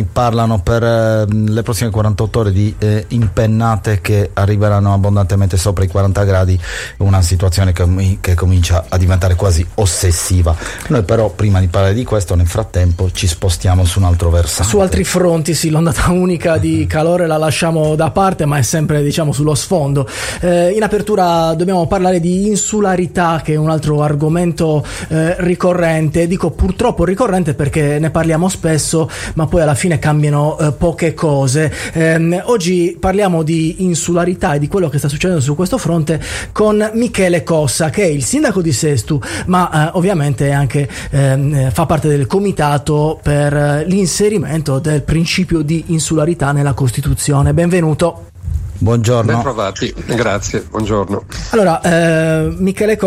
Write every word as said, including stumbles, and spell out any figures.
previsioni parlano per eh, le prossime quarantotto ore di eh, impennate che arriveranno abbondantemente sopra i quaranta gradi, una situazione che, che comincia a diventare quasi ossessiva. Noi però prima di parlare di questo, nel frattempo ci spostiamo su un altro versante. Su altri fronti, sì, l'ondata unica di calore la lasciamo da parte, ma è sempre, diciamo, sullo sfondo. Eh, in apertura dobbiamo parlare di insularità, che è un altro argomento eh, ricorrente. Dico purtroppo ricorrente perché ne parliamo spesso, ma poi alla fine cambiano eh, poche cose. Eh, oggi parliamo di insularità e di quello che sta succedendo su questo fronte con Michele Cossa, che è il sindaco di Sestu, ma eh, ovviamente anche eh, fa parte del comitato per eh, l'inserimento del principio di insularità nella Costituzione. Benvenuto. Buongiorno. Ben trovati, grazie, buongiorno. Allora, eh, Michele